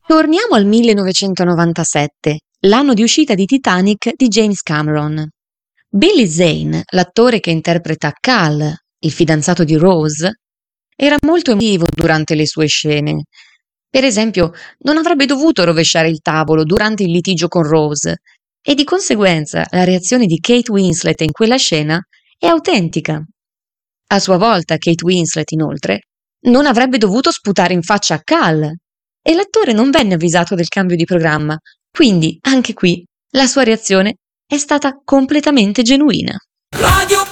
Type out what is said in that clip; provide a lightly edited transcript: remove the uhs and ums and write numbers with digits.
Torniamo al 1997, l'anno di uscita di Titanic di James Cameron. Billy Zane, l'attore che interpreta Cal, il fidanzato di Rose, era molto emotivo durante le sue scene. Per esempio, non avrebbe dovuto rovesciare il tavolo durante il litigio con Rose e di conseguenza la reazione di Kate Winslet in quella scena è autentica. A sua volta Kate Winslet, inoltre, non avrebbe dovuto sputare in faccia a Cal e l'attore non venne avvisato del cambio di programma, quindi anche qui la sua reazione è stata completamente genuina.